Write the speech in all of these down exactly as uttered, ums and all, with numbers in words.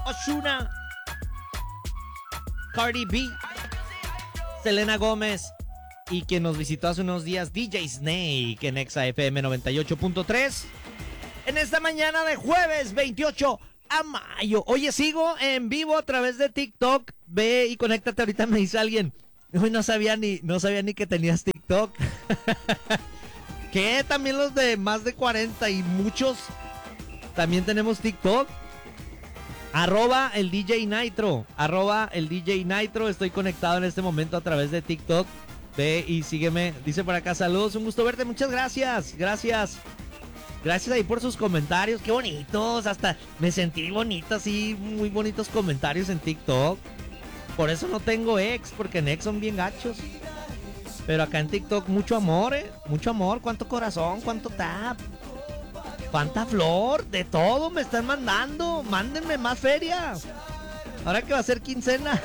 Ozuna, Cardi B, Selena Gómez y quien nos visitó hace unos días, D J Snake en Exa F M noventa y ocho punto tres. En esta mañana de jueves veintiocho a mayo. Oye, sigo en vivo a través de TikTok. Ve y conéctate, ahorita me dice alguien. Uy, no sabía ni, no sabía ni que tenías TikTok. ¿Qué? También los de más de cuarenta y muchos también tenemos TikTok. Arroba el D J Nitro. Arroba el D J Nitro. Estoy conectado en este momento a través de TikTok. Ve y sígueme. Dice por acá, saludos, un gusto verte. Muchas gracias. Gracias. Gracias ahí por sus comentarios. Qué bonitos. Hasta me sentí bonito, así. Muy bonitos comentarios en TikTok. Por eso no tengo ex, porque en ex son bien gachos. Pero acá en TikTok mucho amor, eh. Mucho amor. Cuánto corazón, cuánto tap. Cuánta flor. De todo me están mandando. Mándenme más feria. Ahora que va a ser quincena.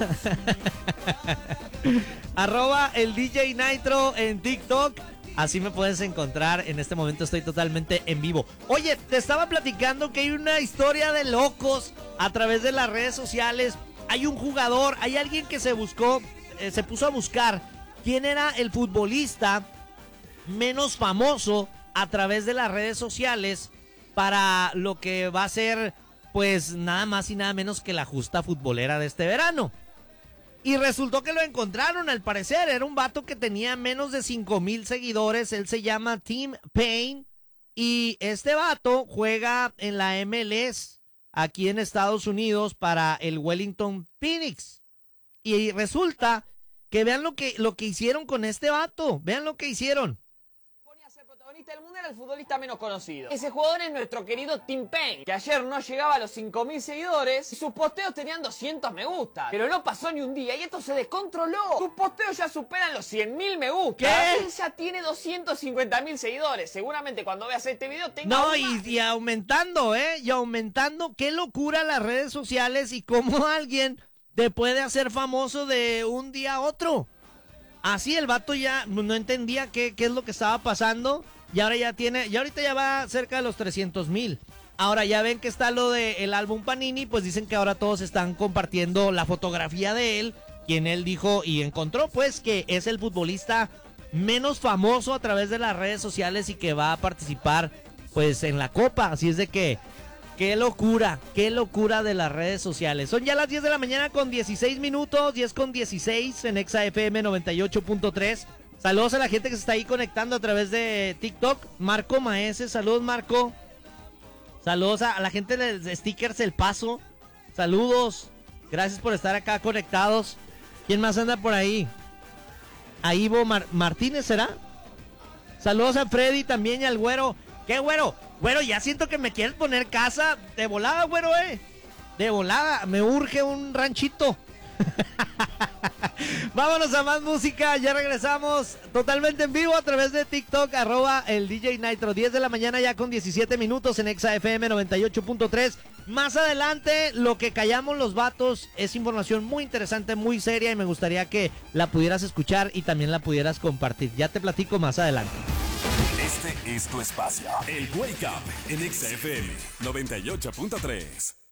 Arroba el D J Nitro en TikTok. Así me puedes encontrar. En este momento estoy totalmente en vivo. Oye, te estaba platicando que hay una historia de locos a través de las redes sociales. Hay un jugador, hay alguien que se buscó, eh, se puso a buscar quién era el futbolista menos famoso a través de las redes sociales para lo que va a ser, pues, nada más y nada menos que la justa futbolera de este verano. Y resultó que lo encontraron, al parecer. Era un vato que tenía menos de cinco mil seguidores. Él se llama Tim Payne. Y este vato juega en la M L S aquí en Estados Unidos para el Wellington Phoenix. Y resulta que vean lo que, lo que hicieron con este vato. Vean lo que hicieron. A ser protagonista del mundo era el futbolista menos conocido. Ese jugador es nuestro querido Tim Payne, que ayer no llegaba a los cinco mil seguidores y sus posteos tenían doscientos me gusta. Pero no pasó ni un día y esto se descontroló. Sus posteos ya superan los cien mil me gusta. ¿Qué? Él ya tiene doscientos cincuenta mil seguidores. Seguramente cuando veas este video tenga No, aún y, más. y aumentando, ¿eh? Y aumentando. Qué locura las redes sociales y cómo alguien te puede hacer famoso de un día a otro. Así el vato ya no entendía qué, qué es lo que estaba pasando. Y ahora ya tiene, y ahorita ya va cerca de los trescientos mil. Ahora ya ven que está lo del álbum Panini, pues dicen que ahora todos están compartiendo la fotografía de él, quien él dijo y encontró pues que es el futbolista menos famoso a través de las redes sociales y que va a participar pues en la Copa. Así es de que, qué locura, qué locura de las redes sociales. Son ya las diez de la mañana con dieciséis minutos, diez con dieciséis en Exa F M noventa y ocho punto tres. Saludos a la gente que se está ahí conectando a través de TikTok. Marco Maese, saludos Marco. Saludos a, a la gente de Stickers El Paso. Saludos. Gracias por estar acá conectados. ¿Quién más anda por ahí? A Ivo Mar- Martínez, ¿será? Saludos a Freddy también y al güero. ¿Qué güero? Güero, ya siento que me quieres poner casa. De volada, güero, eh. De volada. Me urge un ranchito. Vámonos a más música, ya regresamos totalmente en vivo a través de TikTok, arroba el D J Nitro, diez de la mañana ya con diecisiete minutos en Exa F M noventa y ocho punto tres. Más adelante, lo que callamos los vatos es información muy interesante, muy seria y me gustaría que la pudieras escuchar y también la pudieras compartir. Ya te platico más adelante. Este es tu espacio, el Wake Up en Exa F M noventa y ocho punto tres.